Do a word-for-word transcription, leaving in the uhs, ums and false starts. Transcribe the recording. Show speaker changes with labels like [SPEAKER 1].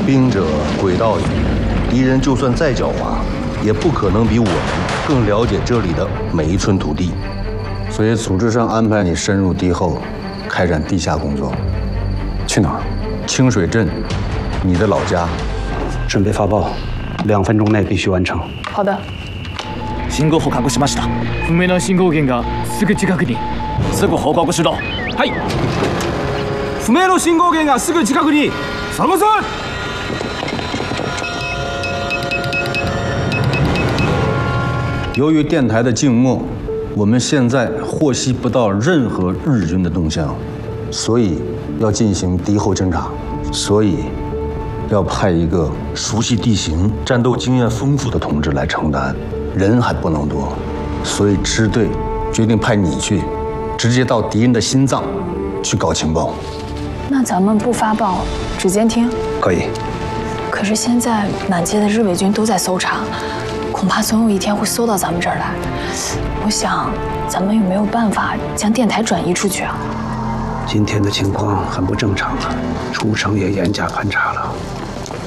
[SPEAKER 1] 兵者，诡道也。敌人就算再狡猾，也不可能比我们更了解这里的每一寸土地。所以组织上安排你深入敌后，开展地下工作。
[SPEAKER 2] 去哪儿？
[SPEAKER 1] 清水镇，你的老家。
[SPEAKER 2] 准备发报，两分钟内必须完成。
[SPEAKER 3] 好的。
[SPEAKER 4] 信号捕獲しました。不明の信号源がすぐ近くに。すぐ報告しろ。はい。不明の信号源がすぐ近くに。探せ。
[SPEAKER 1] 由于电台的静默，我们现在获悉不到任何日军的动向，所以要进行敌后侦察，所以要派一个熟悉地形、战斗经验丰富的同志来承担，人还不能多，所以支队决定派你去，直接到敌人的心脏去搞情报。
[SPEAKER 3] 那咱们不发报，只监听？
[SPEAKER 2] 可以。
[SPEAKER 3] 可是现在满街的日伪军都在搜查，恐怕总有一天会搜到咱们这儿来。我想，咱们有没有办法将电台转移出去啊？
[SPEAKER 2] 今天的情况很不正常啊，出城也严加盘查了。